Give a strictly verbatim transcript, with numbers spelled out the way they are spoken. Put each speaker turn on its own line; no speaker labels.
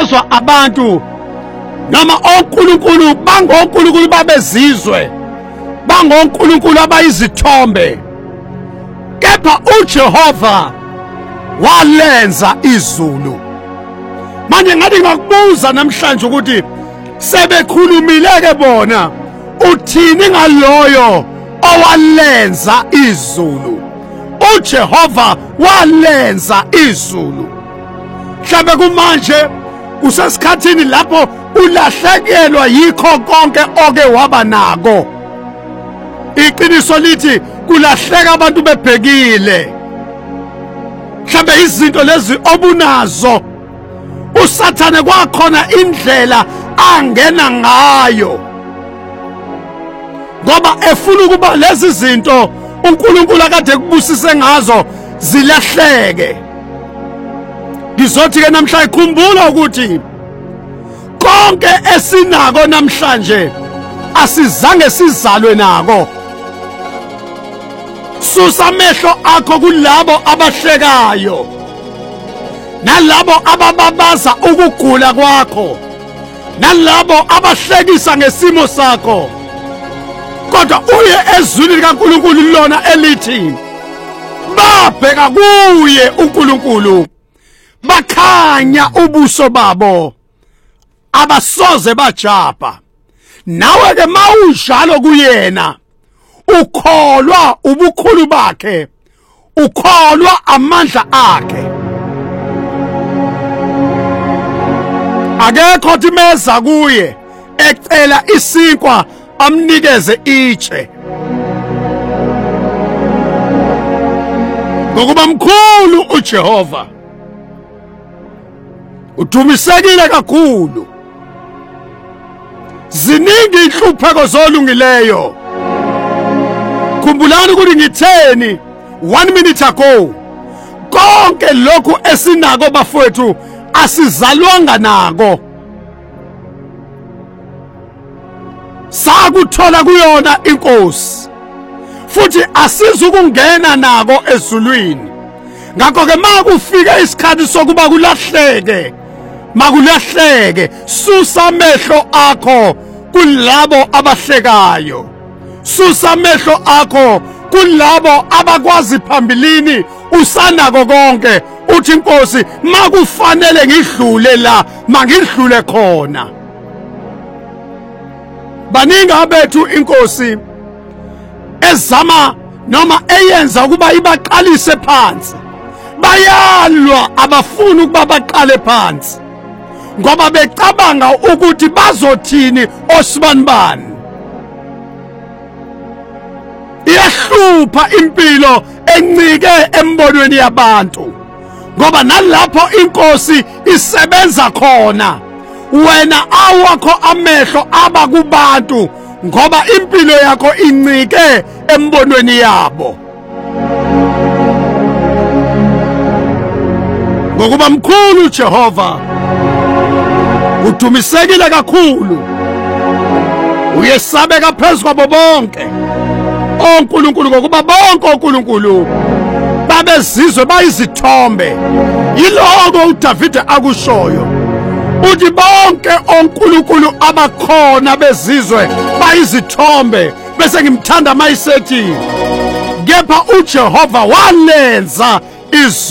kulondolozwa abantu noma onkulunkulu bangonkulunkulu babezizwe bangonkulunkulu abayizithombe, kepha uJehova walenza izulu. Manje ngathi ngakubuza namhlanje ukuthi sebekhulumileke bona, uthini ngaloyo owalenza izulu? uJehova walenza izulu. Mhlawumbe kumanje usesikhathini lapho ulahlekelwa yikho konke oke waba nako. Iqiniso lithi kulahleka abantu bebhekile. Mhlawumbe izinto lezi obunazo uSathane kwakhona indlela angena ngayo, ngoba efuna ukuba lezi zinto uNkulunkulu akade kubusise ngazo zilahleke. Ngizothi ke namhlanje khumbula ukuthi konke esinako namhlanje asizange sizalwe nako. Susa amehlo akho kulabo abahlekayo nalabo abababaza ukugula kwakho nalabo abahlekisa ngesimo sakho, kodwa uye ezwini likaNkulunkulu lona elithi babheka kuye uNkulunkulu, bakhanya ubuso babo abasoze bajapha. Nawe ke mawunjalo kuyena, ukholwa ubukhulu bakhe, ukholwa amandla akhe. Akekho timeza kuye ecela isinkwa amnikeze iche, ngokuba mkhulu uJehova, udumisekile kakhulu. Ziningi inhlupheko zolungileyo. Khumbulani ukuthi ngitheni one minute ago, konke lokhu esinako bafowethu asizalwanga nako, sakuthola kuyona inkosi, futhi asizukungena nako ezulwini. Ngakho ke makufika isikhathi sokuba kulahleke, makulahleke, susa amehlo akho kulabo abahlekayo, susa amehlo akho kulabo abakwazi phambilini usanako konke, uthi inkosi makufanele ngidlule la mangidlule khona. Baningi abethu inkosi ezama noma eyenza ukuba ibaqalise phansi, bayalwa abafuni ukuba baqale phansi ngoba becabanga ukuthi bazothini osibanibani. Iyahlupha impilo encike embonweni yabantu, ngoba nalapho inkosi isebenza khona wena awakho amehlo aba kubantu, ngoba impilo yakho incike embonweni yabo. Ngokuba mkhulu uJehova, udumisekile kakhulu, uyesabeka phezu kwabo bonke onkulunkulu, ngokuba bonke onkulunkulu babezizwe bayizithombe. Yiloko uDavide akushoyo, uthi bonke onkulunkulu abakhona bezizwe bayizithombe. Bese ngimthanda mayisethi kepha uJehova walenza izulu.